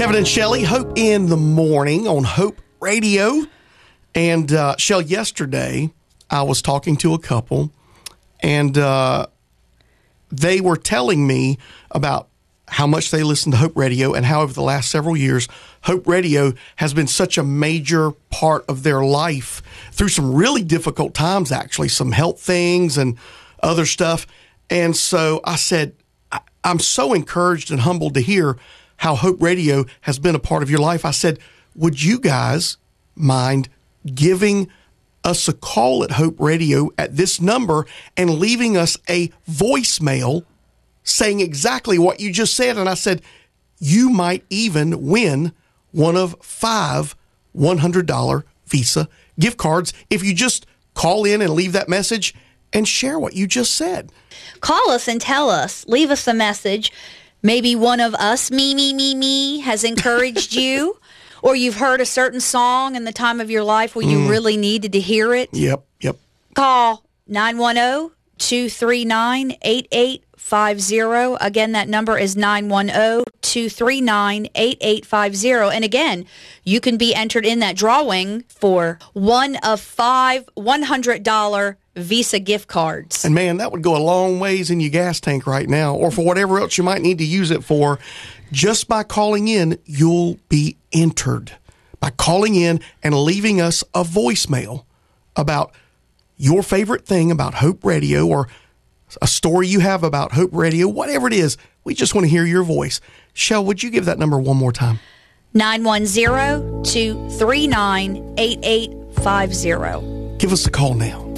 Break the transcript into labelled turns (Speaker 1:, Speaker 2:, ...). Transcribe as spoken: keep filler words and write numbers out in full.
Speaker 1: Kevin and Shelly, Hope in the Morning on Hope Radio. And, uh, Shell, yesterday I was talking to a couple, and uh, they were telling me about how much they listen to Hope Radio and how over the last several years, Hope Radio has been such a major part of their life through some really difficult times, actually, some health things and other stuff. And so I said, I'm so encouraged and humbled to hear how Hope Radio has been a part of your life. I said, would you guys mind giving us a call at Hope Radio at this number and leaving us a voicemail saying exactly what you just said? And I said, you might even win one of five one hundred dollars Visa gift cards if you just call in and leave that message and share what you just said.
Speaker 2: Call us and tell us. Leave us a message. Maybe one of us, me, me, me, me, has encouraged you, or you've heard a certain song in the time of your life where you mm. really needed to hear it.
Speaker 1: Yep, yep.
Speaker 2: Call nine one zero, two three nine, eight eight five zero. Again, that number is nine one zero, two three nine, eight eight five zero. And again, you can be entered in that drawing for one of five one hundred dollars Visa gift cards.
Speaker 1: And man, that would go a long ways in your gas tank right now, or for whatever else you might need to use it for. Just by calling in, you'll be entered. By calling in and leaving us a voicemail about your favorite thing about Hope Radio, or a story you have about Hope Radio, whatever it is, we just want to hear your voice. Shell, would you give that number one more time?
Speaker 2: nine one zero, two three nine, eight eight five zero.
Speaker 1: Give us a call now.